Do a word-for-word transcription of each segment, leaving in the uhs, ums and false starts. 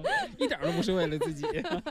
一点都不是为了自己。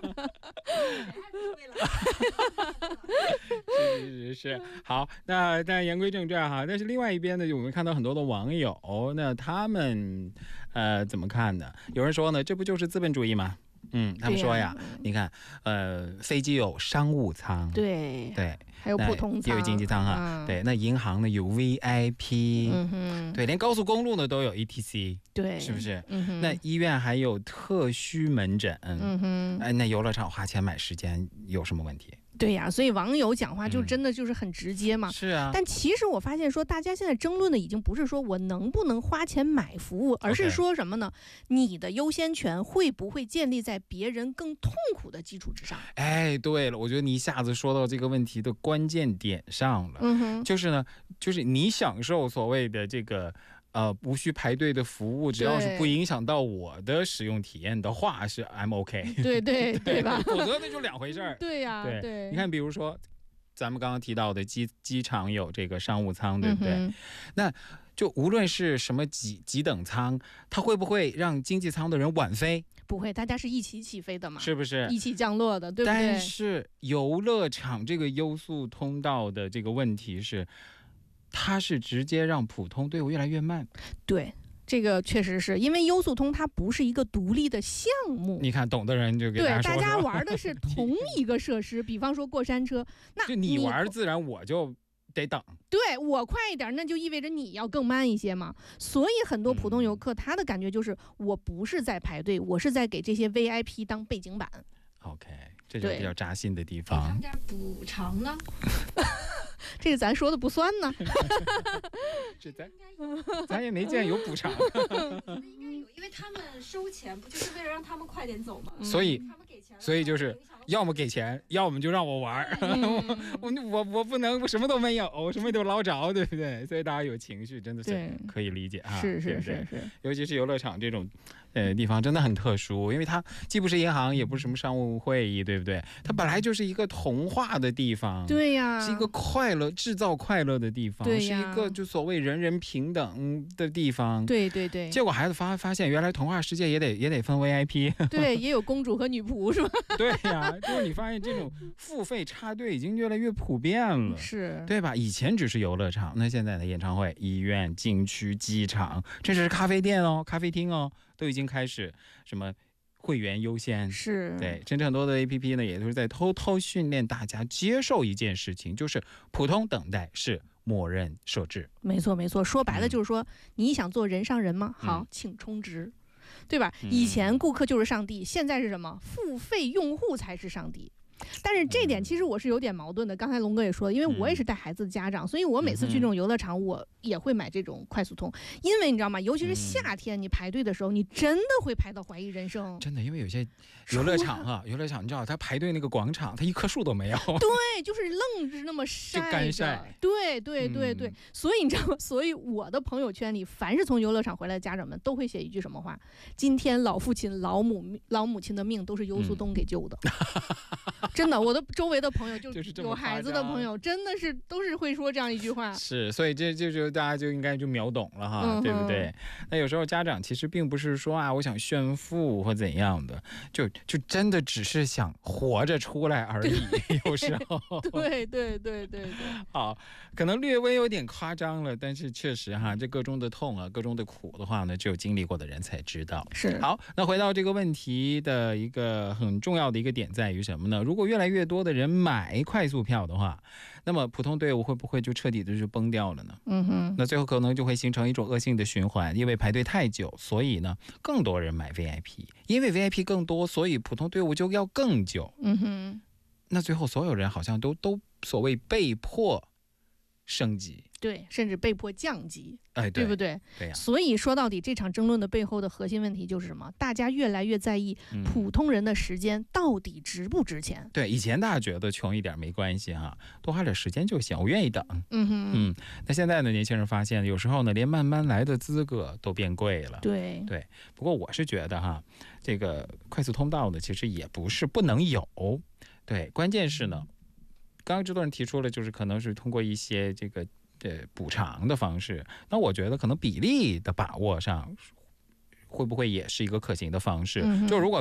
是是是是，好，那那言归正传哈。但是另外一边呢，我们看到很多的网友，那他们呃怎么看呢？有人说呢，这不就是资本主义吗？嗯，他们说呀，啊、你看，呃，飞机有商务舱， 对对， 还有普通舱， 也有经济舱啊，嗯、对，那银行呢有 V I P， 嗯哼， 对，连高速公路呢都有 E T C， 对， 是不是？ 嗯哼， 那医院还有特需门诊， 嗯哼， 哎，那游乐场花钱买时间有什么问题？ 对呀、啊，所以网友讲话就真的就是很直接嘛。 嗯、是啊， 但其实我发现说，大家现在争论的已经不是说我能不能花钱买服务，而是说什么呢？ Okay. 你的优先权会不会建立在别人更痛苦的基础之上？ 哎，对了，我觉得你一下子说到这个问题的关键点上了。 嗯哼， 就是呢，就是你享受所谓的这个。呃，不需排队的服务，只要是不影响到我的使用体验的话，是 I'm OK。 对对对吧？ 否则那就两回事儿。 对呀、啊，对, 对，你看，比如说咱们刚刚提到的机机场有这个商务舱，对不对？嗯、那就无论是什么几几等舱，它会不会让经济舱的人晚飞？ 不会，大家是一起起飞的嘛， 是不是？ 一起降落的，对不对？ 但是游乐场这个优速通道的这个问题是。它是直接让普通队伍越来越慢。 对，这个确实是因为优速通它不是一个独立的项目。 你看懂的人就给大家说说， 对，大家玩的是同一个设施，比方说过山车，那就你玩自然我就得等。 对，我快一点，那就意味着你要更慢一些嘛。所以很多普通游客、嗯、他的感觉就是我不是在排队，我是在给这些 V I P 当背景板。 OK， 这就比较扎心的地方。 他们家补偿呢？ 这个咱说的不算呢。 这咱咱也没见有补偿。 应该有，因为他们收钱不就是为了让他们快点走吗？ 所以他们给钱， 所以就是要么给钱，要么就让我玩。嗯、我我我不能，我什么都没有，我什么都捞着，对不对？所以大家有情绪，真的是可以理解啊。 是是是是， 尤其是游乐场这种呃地方真的很特殊，因为它既不是银行，也不是什么商务会议，对不对？它本来就是一个童话的地方， 对呀、 啊，是一个快乐。制造快乐的地方， 对是一个就所谓人人平等的地方。 对对对， 结果孩子发发现，原来童话世界也得也得分 V I P。 对，也有公主和女仆，是吧？ 对呀、啊，就是你发现这种付费插队已经越来越普遍了， 是对吧？以前只是游乐场，那现在的演唱会、医院、景区、机场，甚至是咖啡店哦、咖啡厅哦，都已经开始什么。会员优先是对，甚至很多的 A P P 呢，也都是在偷偷训练大家接受一件事情，就是普通等待是默认设置。 没错没错，说白了就是说，嗯、你想做人上人吗？好，嗯、请充值，对吧？嗯、以前顾客就是上帝，现在是什么？付费用户才是上帝。但是这点其实我是有点矛盾的，刚才龙哥也说了，因为我也是带孩子的家长，所以我每次去这种游乐场我也会买这种快速通，因为你知道吗，尤其是夏天你排队的时候，你真的会排到怀疑人生。 真的，因为有些游乐场啊，游乐场你知道他排队那个广场他一棵树都没有。 对，就是愣是那么晒就干晒。 对对对对、嗯、所以你知道吗，所以我的朋友圈里凡是从游乐场回来的家长们都会写一句什么话，今天老父亲老母老母亲的命都是优速通给救的。嗯真的，我的周围的朋友就有孩子的朋友，真的是都是会说这样一句话。 是，所以这就就大家就应该就秒懂了哈，嗯、对不对？那有时候家长其实并不是说啊，我想炫富或怎样的，就就真的只是想活着出来而已。有时候， 对对对对对。 好，可能略微有点夸张了，但是确实哈，这个中的痛啊，个中的苦的话呢，只有经历过的人才知道。 是。 好，那回到这个问题的一个很重要的一个点在于什么呢？如果越来越多的人买快速票的话，那么普通队伍会不会就彻底的就崩掉了呢？ 嗯哼， 那最后可能就会形成一种恶性的循环，因为排队太久，所以呢更多人买 V I P， 因为 V I P 更多，所以普通队伍就要更久。 嗯哼， 那最后所有人好像都都所谓被迫升级， 对，甚至被迫降级， 哎，对， 对不对？ 对呀。 所以说到底，这场争论的背后的核心问题就是什么？大家越来越在意普通人的时间到底值不值钱。 嗯、对，以前大家觉得穷一点没关系哈，多花点时间就行，我愿意等。 嗯哼， 嗯。那现在呢，年轻人发现有时候呢，连慢慢来的资格都变贵了。 对对。不过我是觉得哈，这个快速通道呢，其实也不是不能有。对，关键是呢。刚刚制作人提出了，就是可能是通过一些这个呃补偿的方式，那我觉得可能比例的把握上会不会也是一个可行的方式？嗯、就如果